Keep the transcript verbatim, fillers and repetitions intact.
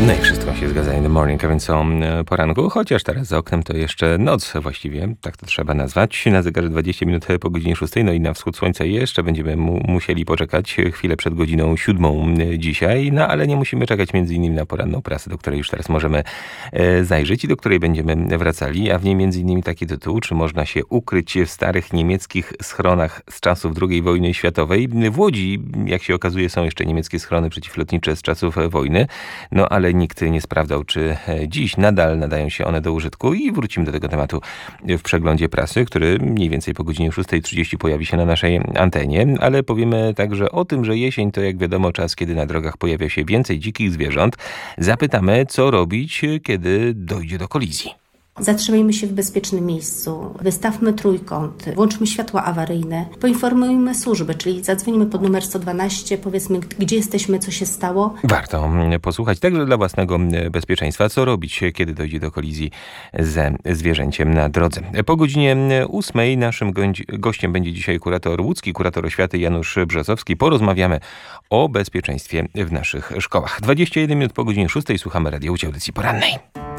No i wszystko się zgadza in the morning, a więc o poranku, chociaż teraz za oknem to jeszcze noc właściwie, tak to trzeba nazwać. Na zegarze dwadzieścia minut po godzinie szóstej, no i na wschód słońca jeszcze będziemy mu- musieli poczekać chwilę przed godziną siódmą dzisiaj, no ale nie musimy czekać między innymi na poranną prasę, do której już teraz możemy e, zajrzeć i do której będziemy wracali, a w niej między innymi taki tytuł, czy można się ukryć w starych niemieckich schronach z czasów drugiej wojny światowej. W Łodzi, jak się okazuje, są jeszcze niemieckie schrony przeciwlotnicze z czasów wojny, no ale nikt nie sprawdzał, czy dziś nadal nadają się one do użytku i wrócimy do tego tematu w przeglądzie prasy, który mniej więcej po godzinie szóstej trzydzieści pojawi się na naszej antenie, ale powiemy także o tym, że jesień to jak wiadomo czas, kiedy na drogach pojawia się więcej dzikich zwierząt. Zapytamy, co robić, kiedy dojdzie do kolizji. Zatrzymajmy się w bezpiecznym miejscu, wystawmy trójkąt, włączmy światła awaryjne, poinformujmy służby, czyli zadzwońmy pod numer sto dwanaście, powiedzmy, gdzie jesteśmy, co się stało. Warto posłuchać także dla własnego bezpieczeństwa, co robić, kiedy dojdzie do kolizji ze zwierzęciem na drodze. Po godzinie ósmej naszym gościem będzie dzisiaj kurator łódzki, kurator oświaty Janusz Brzozowski. Porozmawiamy o bezpieczeństwie w naszych szkołach. dwadzieścia jeden minut po godzinie szóstej słuchamy Radio Łódź, audycji porannej.